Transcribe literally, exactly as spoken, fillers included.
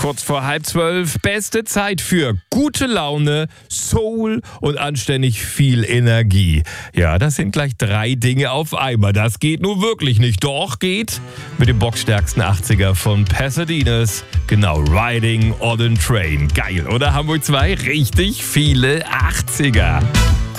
Kurz vor halb zwölf, beste Zeit für gute Laune, Soul und anständig viel Energie. Ja, das sind gleich drei Dinge auf einmal. Das geht nun wirklich nicht. Doch geht mit dem boxstärksten achtziger von Pasadena's. Genau, Riding on a Train. Geil, oder? Hamburg zwei, richtig viele achtziger.